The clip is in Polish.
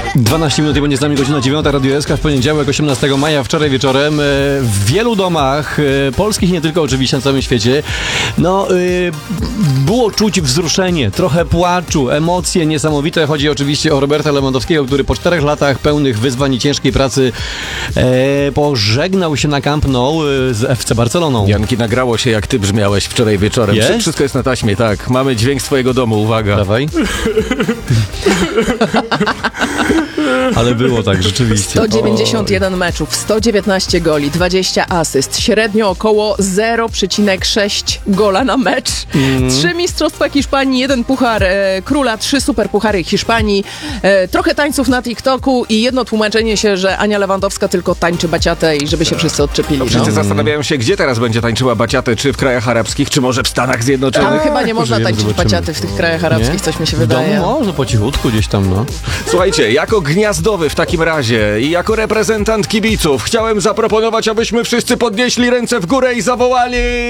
12 minut i będzie z nami godzina 9, Radio SK w poniedziałek, 18 maja, wczoraj wieczorem. W wielu domach, polskich nie tylko oczywiście, na całym świecie, było czuć wzruszenie, trochę płaczu, emocje niesamowite. Chodzi oczywiście o Roberta Lewandowskiego, który po 4 latach pełnych wyzwań i ciężkiej pracy pożegnał się na Camp Nou z FC Barceloną. Janki, nagrało się, jak ty brzmiałeś wczoraj wieczorem. Jest? Wszystko jest na taśmie, tak. Mamy dźwięk z twojego domu, uwaga. Dawaj. Ale było tak, rzeczywiście. 191 meczów, 119 goli, 20 asyst, średnio około 0,6 gola na mecz. 3 mistrzostwa Hiszpanii, 1 puchar króla, 3 superpuchary Hiszpanii, trochę tańców na TikToku i jedno tłumaczenie się, że Ania Lewandowska tylko tańczy baciatę i żeby się wszyscy odczepili. Wszyscy zastanawiają się, gdzie teraz będzie tańczyła baciatę, czy w krajach arabskich, czy może w Stanach Zjednoczonych. Tam chyba nie można Żyjemy, tańczyć zobaczymy. baciaty w tych krajach arabskich, Nie? coś mi się W wydaje. domu może po cichutku gdzieś tam, no. Słuchajcie, jako gniazdowy w takim razie i jako reprezentant kibiców chciałem zaproponować, abyśmy wszyscy podnieśli ręce w górę i zawołali...